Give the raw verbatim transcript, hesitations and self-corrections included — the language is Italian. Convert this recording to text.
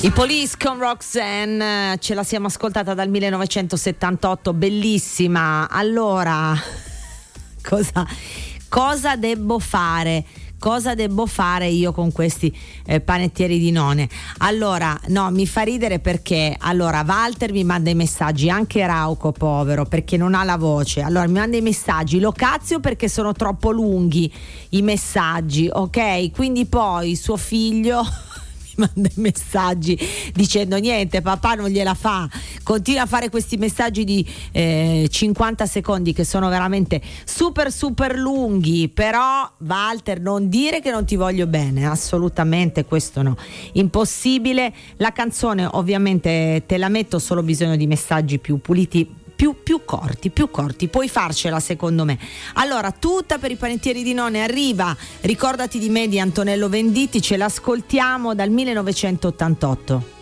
I Police con Roxanne, ce la siamo ascoltata dal millenovecentosettantotto, bellissima. Allora, cosa, cosa debbo fare? Cosa debbo fare io con questi eh, panettieri di nonne? Allora, no, mi fa ridere perché allora Walter mi manda i messaggi, anche Rauco povero perché non ha la voce. Allora mi manda i messaggi, lo cazzo perché sono troppo lunghi i messaggi, ok? Quindi poi suo figlio manda i messaggi dicendo niente, papà non gliela fa, continua a fare questi messaggi di eh, cinquanta secondi che sono veramente super super lunghi. Però Walter, non dire che non ti voglio bene, assolutamente, questo no, impossibile. La canzone ovviamente te la metto, solo bisogno di messaggi più puliti, Più, più corti, più corti, puoi farcela secondo me. Allora, tutta per i panettieri di nonne arriva Ricordati di me di Antonello Venditti, ce l'ascoltiamo dal millenovecentottantotto.